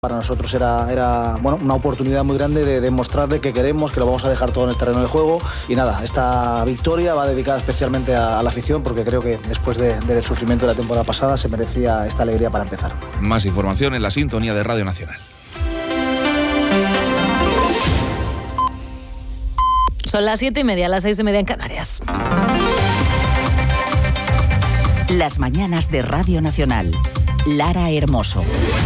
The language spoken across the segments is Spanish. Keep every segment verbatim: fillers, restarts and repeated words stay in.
Para nosotros era, era bueno, una oportunidad muy grande de demostrarle que queremos, que lo vamos a dejar todo en el terreno del juego. Y nada, esta victoria va dedicada especialmente a, a la afición, porque creo que después de, del sufrimiento de la temporada pasada se merecía esta alegría para empezar. Más información en la sintonía de Radio Nacional. Son las siete y media, las seis y media en Canarias. Las mañanas de Radio Nacional. Lara Hermoso.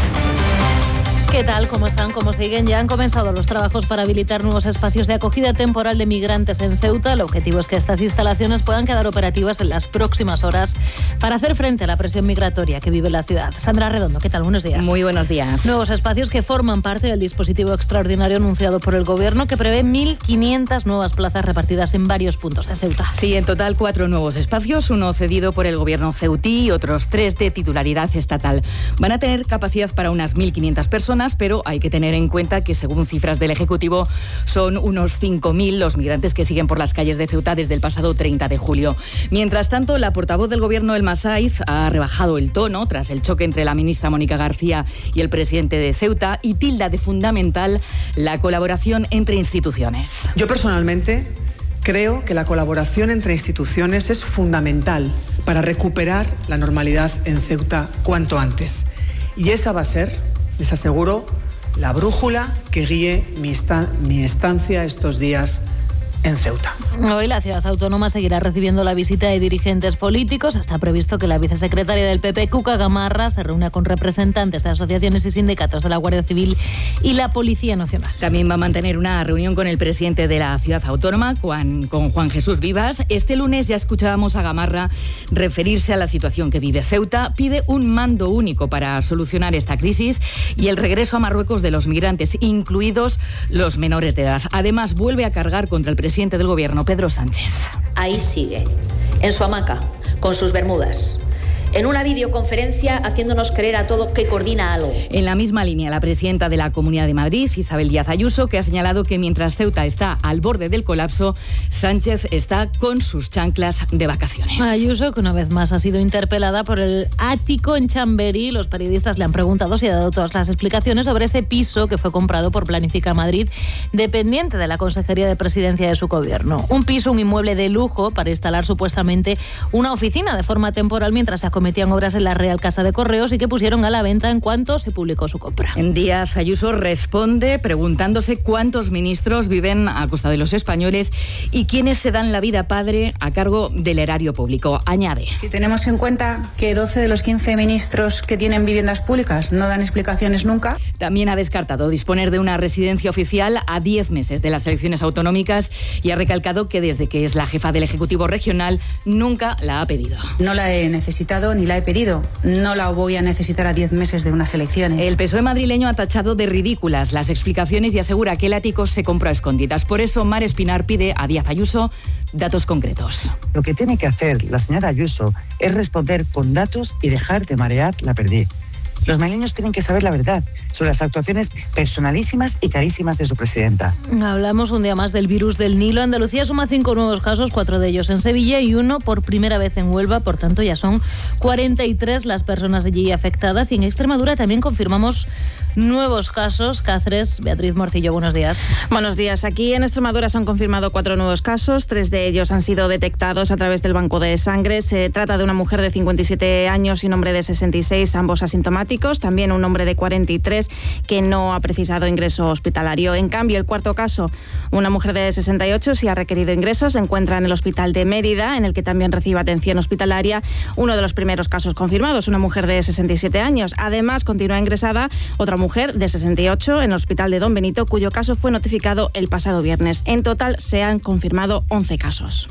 ¿Qué tal? ¿Cómo están? ¿Cómo siguen? Ya han comenzado los trabajos para habilitar nuevos espacios de acogida temporal de migrantes en Ceuta. El objetivo es que estas instalaciones puedan quedar operativas en las próximas horas para hacer frente a la presión migratoria que vive la ciudad. Sandra Redondo, ¿qué tal? Buenos días. Muy buenos días. Nuevos espacios que forman parte del dispositivo extraordinario anunciado por el Gobierno, que prevé mil quinientas nuevas plazas repartidas en varios puntos de Ceuta. Sí, en total cuatro nuevos espacios, uno cedido por el Gobierno ceutí y otros tres de titularidad estatal. Van a tener capacidad para unas mil quinientas personas, pero hay que tener en cuenta que, según cifras del Ejecutivo, son unos cinco mil los migrantes que siguen por las calles de Ceuta desde el pasado treinta de julio. Mientras tanto, la portavoz del Gobierno, Elma Saiz, ha rebajado el tono tras el choque entre la ministra Mónica García y el presidente de Ceuta y tilda de fundamental la colaboración entre instituciones. Yo personalmente creo que la colaboración entre instituciones es fundamental para recuperar la normalidad en Ceuta cuanto antes. Y esa va a ser, les aseguro, la brújula que guíe mi, esta- mi estancia estos días en Ceuta. Hoy la ciudad autónoma seguirá recibiendo la visita de dirigentes políticos. Está previsto que la vicesecretaria del P P, Cuca Gamarra, se reúna con representantes de asociaciones y sindicatos de la Guardia Civil y la Policía Nacional. También va a mantener una reunión con el presidente de la ciudad autónoma, Juan, con Juan Jesús Vivas. Este lunes ya escuchábamos a Gamarra referirse a la situación que vive Ceuta. Pide un mando único para solucionar esta crisis y el regreso a Marruecos de los migrantes, incluidos los menores de edad. Además, vuelve a cargar contra el presidente del Gobierno, Pedro Sánchez. Ahí sigue, en su hamaca, con sus bermudas, en una videoconferencia haciéndonos creer a todos que coordina algo. En la misma línea, la presidenta de la Comunidad de Madrid, Isabel Díaz Ayuso, que ha señalado que mientras Ceuta está al borde del colapso, Sánchez está con sus chanclas de vacaciones. Ayuso, que una vez más ha sido interpelada por el ático en Chamberí. Los periodistas le han preguntado si ha dado todas las explicaciones sobre ese piso que fue comprado por Planifica Madrid, dependiente de la Consejería de Presidencia de su gobierno. Un piso, un inmueble de lujo para instalar supuestamente una oficina de forma temporal mientras se acometían obras en la Real Casa de Correos y que pusieron a la venta en cuanto se publicó su compra. Díaz Ayuso responde preguntándose cuántos ministros viven a costa de los españoles y quiénes se dan la vida padre a cargo del erario público. Añade: Si tenemos en cuenta que doce de los quince ministros que tienen viviendas públicas no dan explicaciones nunca. También ha descartado disponer de una residencia oficial a diez meses de las elecciones autonómicas y ha recalcado que desde que es la jefa del Ejecutivo regional nunca la ha pedido. No la he necesitado ni la he pedido. No la voy a necesitar a diez meses de unas elecciones. El P S O E madrileño ha tachado de ridículas las explicaciones y asegura que el ático se compró a escondidas. Por eso, Mar Espinar pide a Díaz Ayuso datos concretos. Lo que tiene que hacer la señora Ayuso es responder con datos y dejar de marear la perdiz. Los madrileños tienen que saber la verdad sobre las actuaciones personalísimas y carísimas de su presidenta. Hablamos un día más del virus del Nilo. Andalucía suma cinco nuevos casos, cuatro de ellos en Sevilla y uno por primera vez en Huelva. Por tanto, ya son cuarenta y tres las personas allí afectadas. Y en Extremadura también confirmamos nuevos casos. Cáceres, Beatriz Morcillo, buenos días. Buenos días. Aquí en Extremadura se han confirmado cuatro nuevos casos. Tres de ellos han sido detectados a través del banco de sangre. Se trata de una mujer de cincuenta y siete años y un hombre de sesenta y seis, ambos asintomáticos. También un hombre de cuarenta y tres que no ha precisado ingreso hospitalario. En cambio, el cuarto caso, una mujer de sesenta y ocho, sí ha requerido ingresos. Se encuentra en el hospital de Mérida, en el que también recibe atención hospitalaria. Uno de los primeros casos confirmados, una mujer de sesenta y siete años. Además, continúa ingresada otra mujer de sesenta y ocho en el hospital de Don Benito, cuyo caso fue notificado el pasado viernes. En total, se han confirmado once casos.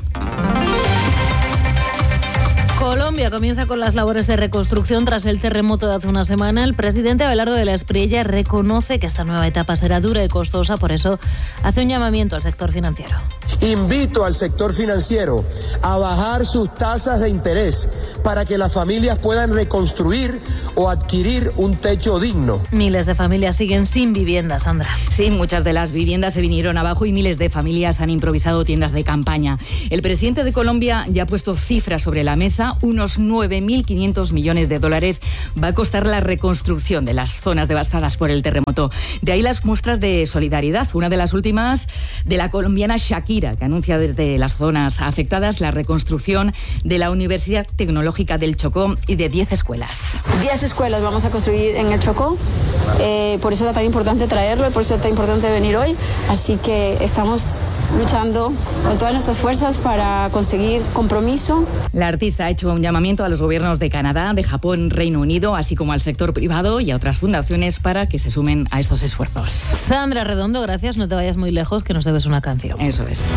Colombia comienza con las labores de reconstrucción tras el terremoto de hace una semana. El presidente Abelardo de la Espriella reconoce que esta nueva etapa será dura y costosa, por eso hace un llamamiento al sector financiero. Invito al sector financiero a bajar sus tasas de interés para que las familias puedan reconstruir o adquirir un techo digno. Miles de familias siguen sin vivienda, Sandra. Sí, muchas de las viviendas se vinieron abajo y miles de familias han improvisado tiendas de campaña. El presidente de Colombia ya ha puesto cifras sobre la mesa, Ceuta. Unos nueve mil quinientos millones de dólares va a costar la reconstrucción de las zonas devastadas por el terremoto. De ahí las muestras de solidaridad. Una de las últimas de la colombiana Shakira, que anuncia desde las zonas afectadas la reconstrucción de la Universidad Tecnológica del Chocó y de diez escuelas. diez escuelas vamos a construir en el Chocó. Eh, por eso era tan importante traerlo y por eso es tan importante venir hoy. Así que estamos luchando con todas nuestras fuerzas para conseguir compromiso. La artista ha hecho un llamamiento a los gobiernos de Canadá, de Japón, Reino Unido, así como al sector privado y a otras fundaciones para que se sumen a estos esfuerzos. Sandra Redondo, gracias. No te vayas muy lejos, que nos debes una canción. Eso es.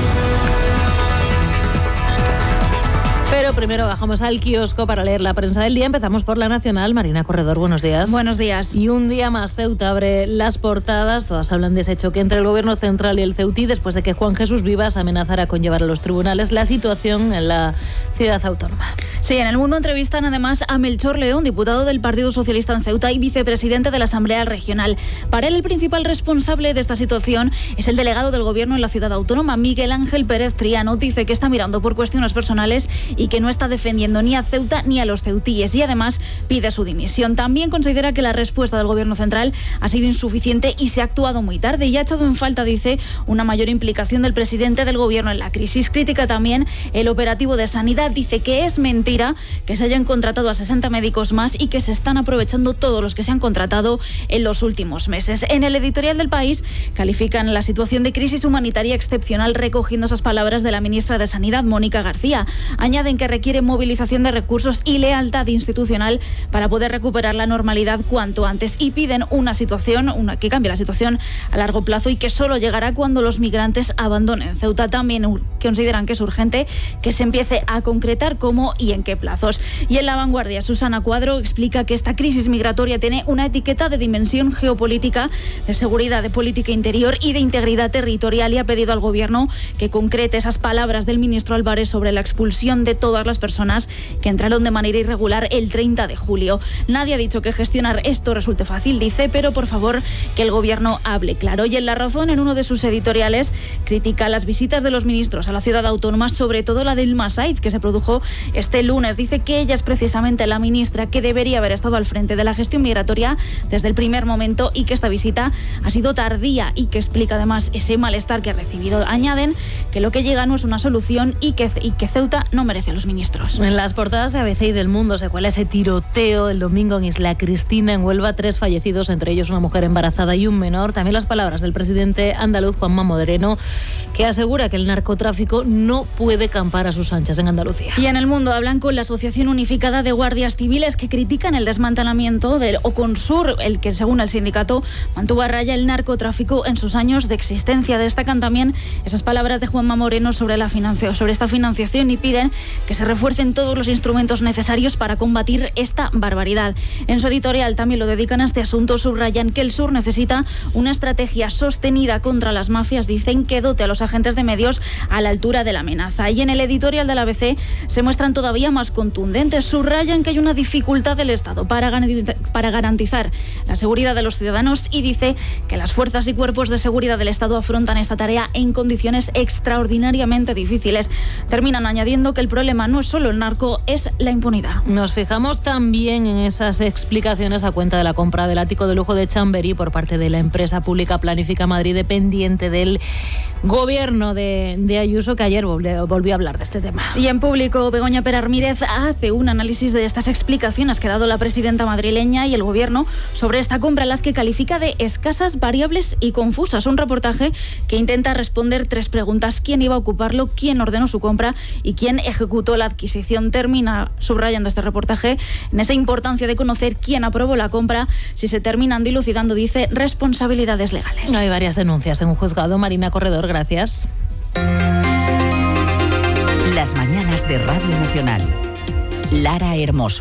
Pero primero bajamos al kiosco para leer la prensa del día. Empezamos por La Nacional. Marina Corredor, buenos días. Buenos días. Y un día más Ceuta abre las portadas. Todas hablan de ese choque entre el Gobierno central y el Ceutí después de que Juan Jesús Vivas amenazara con llevar a los tribunales la situación en la ciudad autónoma. Sí, en El Mundo entrevistan además a Melchor León, diputado del Partido Socialista en Ceuta y vicepresidente de la Asamblea Regional. Para él, el principal responsable de esta situación es el delegado del Gobierno en la ciudad autónoma, Miguel Ángel Pérez Triano. Dice que está mirando por cuestiones personales y que no está defendiendo ni a Ceuta ni a los ceutíes, y además pide su dimisión. También considera que la respuesta del Gobierno central ha sido insuficiente y se ha actuado muy tarde, y ha echado en falta, dice, una mayor implicación del presidente del Gobierno en la crisis. Critica también el operativo de sanidad. Dice que es mentira que se hayan contratado a sesenta médicos más y que se están aprovechando todos los que se han contratado en los últimos meses. En el editorial del País califican la situación de crisis humanitaria excepcional, recogiendo esas palabras de la ministra de Sanidad, Mónica García. Añaden que requiere movilización de recursos y lealtad institucional para poder recuperar la normalidad cuanto antes, y piden una situación, una que cambie la situación a largo plazo y que solo llegará cuando los migrantes abandonen Ceuta. También consideran que es urgente que se empiece a concretar cómo y en qué plazos. Y en La Vanguardia, Susana Cuadro explica que esta crisis migratoria tiene una etiqueta de dimensión geopolítica, de seguridad, de política interior y de integridad territorial, y ha pedido al Gobierno que concrete esas palabras del ministro Álvarez sobre la expulsión de todas las personas que entraron de manera irregular el treinta de julio. Nadie ha dicho que gestionar esto resulte fácil, dice, pero por favor que el Gobierno hable claro. Y en La Razón, en uno de sus editoriales, critica las visitas de los ministros a la ciudad autónoma, sobre todo la de Ilma Said, que se produjo este lunes. Dice que ella es precisamente la ministra que debería haber estado al frente de la gestión migratoria desde el primer momento, y que esta visita ha sido tardía, y que explica además ese malestar que ha recibido. Añaden que lo que llega no es una solución y que, y que Ceuta no merece a los ministros. En las portadas de A B C y del Mundo se cuela ese tiroteo el domingo en Isla Cristina, en Huelva. Tres fallecidos, entre ellos una mujer embarazada y un menor. También las palabras del presidente andaluz, Juanma Moreno, que asegura que el narcotráfico no puede campar a sus anchas en Andalucía. Y en El Mundo hablan con la Asociación Unificada de Guardias Civiles, que critican el desmantelamiento del Oconsur, el que, según el sindicato, mantuvo a raya el narcotráfico en sus años de existencia. Destacan también esas palabras de Juanma Moreno sobre, la financia, sobre esta financiación, y piden que se refuercen todos los instrumentos necesarios para combatir esta barbaridad. En su editorial también lo dedican a este asunto. Subrayan que el sur necesita una estrategia sostenida contra las mafias. Dicen que dote a los agentes de medios a la altura de la amenaza. Y en el editorial del A B C se muestran todavía más contundentes. Subrayan que hay una dificultad del Estado para garantizar la seguridad de los ciudadanos, y dice que las fuerzas y cuerpos de seguridad del Estado afrontan esta tarea en condiciones extraordinariamente difíciles. Terminan añadiendo que el problema no es solo el narco, es la impunidad. Nos fijamos también en esas explicaciones a cuenta de la compra del ático de lujo de Chamberí por parte de la empresa pública Planifica Madrid, dependiente del gobierno de, de Ayuso, que ayer volvió, volvió a hablar de este tema. Y en Público, Begoña Perarmírez hace un análisis de estas explicaciones que ha dado la presidenta madrileña y el gobierno sobre esta compra, las que califica de escasas, variables y confusas. Un reportaje que intenta responder tres preguntas: ¿quién iba a ocuparlo?, quién ordenó su compra y quién ejecutó la adquisición. Termina subrayando este reportaje en esa importancia de conocer quién aprobó la compra, si se terminan dilucidando, dice, responsabilidades legales. No hay varias denuncias en un juzgado. Marina Corredor, gracias. Las mañanas de Radio Nacional. Lara Hermoso.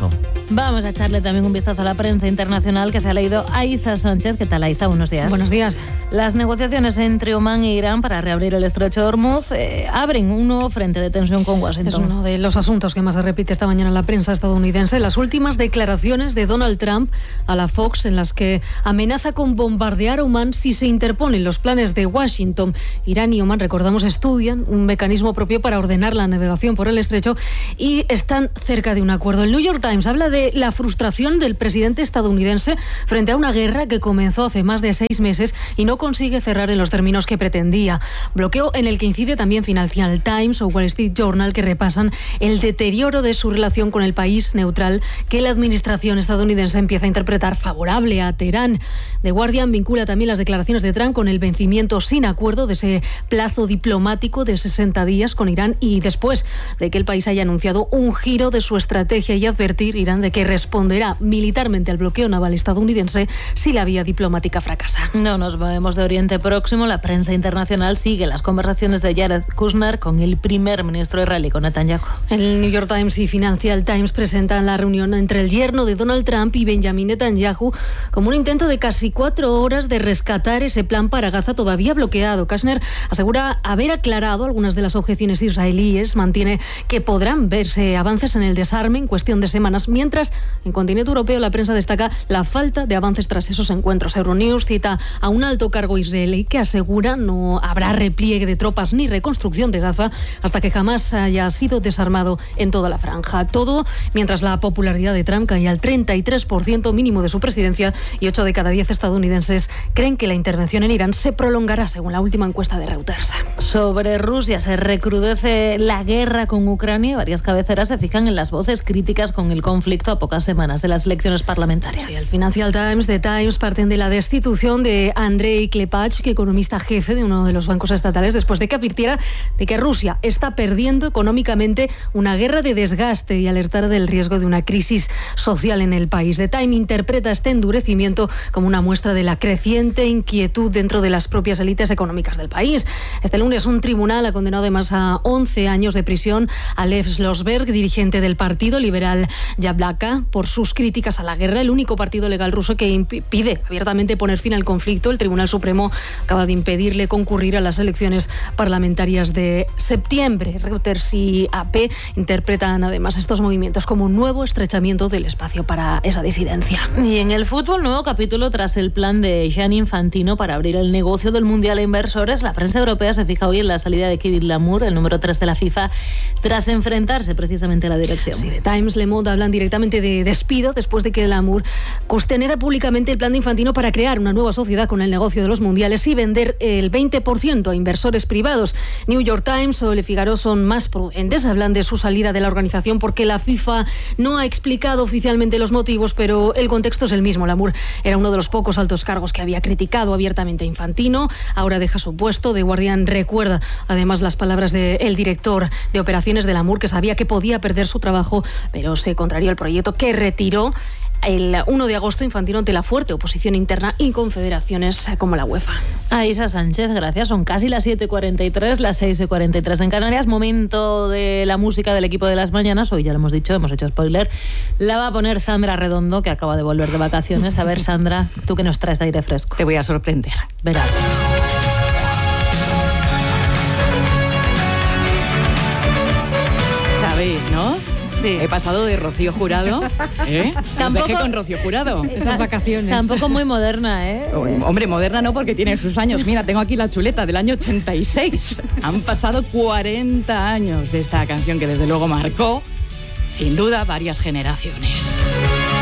Vamos a echarle también un vistazo a la prensa internacional que se ha leído Aisha Sánchez. ¿Qué tal, Aisha? Buenos días. Buenos días. Las negociaciones entre Omán e Irán para reabrir el estrecho de Hormuz eh, abren un nuevo frente de tensión con Washington. Es uno de los asuntos que más se repite esta mañana en la prensa estadounidense. Las últimas declaraciones de Donald Trump a la Fox, en las que amenaza con bombardear Omán si se interponen los planes de Washington. Irán y Omán, recordamos, estudian un mecanismo propio para ordenar la navegación por el estrecho y están cerca de un acuerdo. El New York Times habla de la frustración del presidente estadounidense frente a una guerra que comenzó hace más de seis meses y no consigue cerrar en los términos que pretendía. Bloqueo en el que incide también Financial Times o Wall Street Journal, que repasan el deterioro de su relación con el país neutral que la administración estadounidense empieza a interpretar favorable a Teherán. The Guardian vincula también las declaraciones de Trump con el vencimiento sin acuerdo de ese plazo diplomático de sesenta días con Irán y después de que el país haya anunciado un giro de su estrategia y advertir Irán de que responderá militarmente al bloqueo naval estadounidense si la vía diplomática fracasa. No nos movemos de Oriente Próximo. La prensa internacional sigue las conversaciones de Jared Kushner con el primer ministro israelí, con Netanyahu. El New York Times y Financial Times presentan la reunión entre el yerno de Donald Trump y Benjamin Netanyahu como un intento de casi cuatro horas de rescatar ese plan para Gaza todavía bloqueado. Kushner asegura haber aclarado algunas de las objeciones israelíes, mantiene que podrán verse avances en el desarme en cuestión de semanas, mientras en continente europeo la prensa destaca la falta de avances tras esos encuentros. Euronews cita a un alto cargo israelí que asegura no habrá repliegue de tropas ni reconstrucción de Gaza hasta que jamás haya sido desarmado en toda la franja. Todo mientras la popularidad de Trump cae al treinta y tres por ciento mínimo de su presidencia y ocho de cada diez estadounidenses creen que la intervención en Irán se prolongará, según la última encuesta de Reuters. Sobre Rusia se recrudece la guerra con Ucrania. Varias cabeceras se fijan en las voces críticas con el conflicto a pocas semanas de las elecciones parlamentarias. Sí, el Financial Times, The Times parten de la destitución de Andrei Klepach, economista jefe de uno de los bancos estatales, después de que advirtiera de que Rusia está perdiendo económicamente una guerra de desgaste y alertar del riesgo de una crisis social en el país. The Times interpreta este endurecimiento como una muestra de la creciente inquietud dentro de las propias élites económicas del país. Este lunes un tribunal ha condenado además a once años de prisión a Lev Slosberg, dirigente del partido liberal Yablaka, por sus críticas a la guerra, el único partido legal ruso que impide abiertamente poner fin al conflicto. El Tribunal Supremo acaba de impedirle concurrir a las elecciones parlamentarias de septiembre. Reuters y A P interpretan además estos movimientos como un nuevo estrechamiento del espacio para esa disidencia. Y en el fútbol, nuevo capítulo tras el plan de Gianni Infantino para abrir el negocio del Mundial a inversores. La prensa europea se fija hoy en la salida de Kirill Lamour, el número tres de la FIFA, tras enfrentarse precisamente a la dirección. Sí, The Times, Le Monde hablan directamente de despido después de que Lamour cuestionara públicamente el plan de Infantino para crear una nueva sociedad con el negocio de los mundiales y vender el veinte por ciento a inversores privados. New York Times o Le Figaro son más prudentes, hablan de su salida de la organización porque la FIFA no ha explicado oficialmente los motivos, pero el contexto es el mismo. Lamour era uno de los pocos altos cargos que había criticado abiertamente a Infantino, ahora deja su puesto. The Guardian recuerda además las palabras del director de operaciones de Lamour, que sabía que podía perder su trabajo, pero se contrarió el proyecto que retiró el uno de agosto Infantino ante la fuerte oposición interna y confederaciones como la UEFA. Aisha Sánchez, gracias. Son casi las siete y cuarenta y tres, las seis y cuarenta y tres en Canarias. Momento de la música del equipo de las mañanas. Hoy ya lo hemos dicho, hemos hecho spoiler. La va a poner Sandra Redondo, que acaba de volver de vacaciones. A ver, Sandra, ¿tú qué nos traes de aire fresco? Te voy a sorprender. Verás. ¿Sabéis, no? Sí. He pasado de Rocío Jurado, ¿eh? Os dejé con Rocío Jurado. Esas vacaciones. Tampoco muy moderna, ¿eh? Hombre, moderna no, porque tiene sus años. Mira, tengo aquí la chuleta del año ochenta y seis. Han pasado cuarenta años de esta canción que desde luego marcó, sin duda, varias generaciones.